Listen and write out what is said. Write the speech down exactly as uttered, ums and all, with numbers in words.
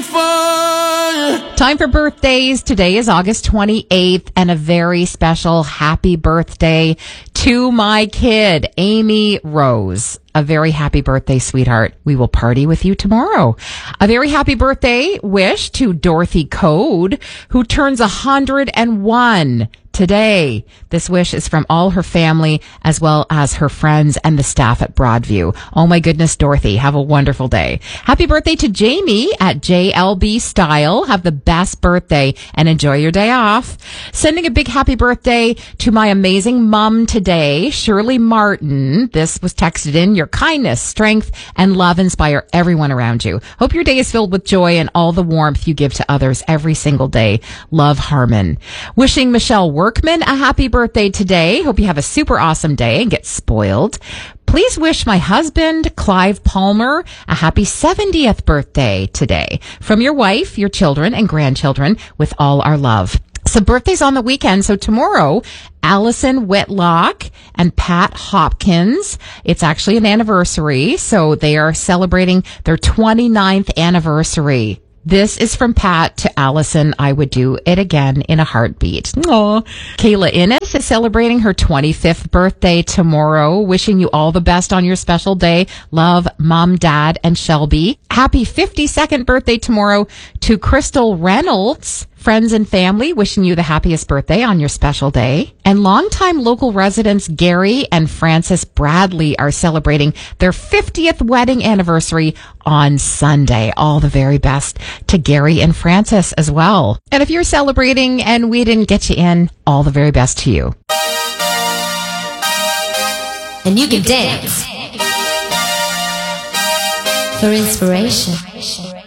fire. Time for birthdays. Today is August twenty-eighth, and a very special happy birthday to my kid, Amy Rose. A very happy birthday, sweetheart. We will party with you tomorrow. A very happy birthday wish to Dorothy Code, who turns one hundred one today. This wish is from all her family as well as her friends and the staff at Broadview. Oh my goodness, Dorothy, have a wonderful day. Happy birthday to Jamie at J L B Style. Have the best birthday and enjoy your day off. Sending a big happy birthday to my amazing mom today, Shirley Martin. This was texted in. Your kindness, strength, and love inspire everyone around you. Hope your day is filled with joy and all the warmth you give to others every single day. Love, Harmon. Wishing Michelle Workman a happy birthday today. Hope you have a super awesome day and get spoiled. Please wish my husband, Clive Palmer, a happy seventieth birthday today. From your wife, your children, and grandchildren, with all our love. So birthdays on the weekend. So tomorrow, Allison Whitlock and Pat Hopkins. It's actually an anniversary. So they are celebrating their twenty-ninth anniversary. This is from Pat to Allison. I would do it again in a heartbeat. Aww. Kayla Innes is celebrating her twenty-fifth birthday tomorrow. Wishing you all the best on your special day. Love, Mom, Dad, and Shelby. Happy fifty-second birthday tomorrow to Crystal Reynolds. Friends and family wishing you the happiest birthday on your special day. And longtime local residents Gary and Frances Bradley are celebrating their fiftieth wedding anniversary on Sunday. All the very best to Gary and Frances as well. And if you're celebrating and we didn't get you in, all the very best to you. And you can dance for inspiration.